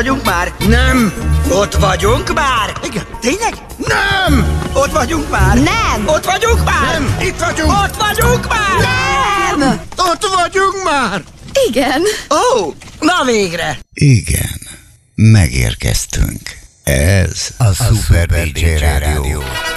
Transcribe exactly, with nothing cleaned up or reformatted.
vagyunk már? Nem! Ott vagyunk már? Igen. Tényleg? Nem! Ott vagyunk már? Nem! Ott vagyunk már? Nem, itt vagyunk! Ott vagyunk már? Nem! Ott vagyunk már! Igen. Ó, oh, na végre! Igen, megérkeztünk. Ez a, a Super dé dzsé Rádió.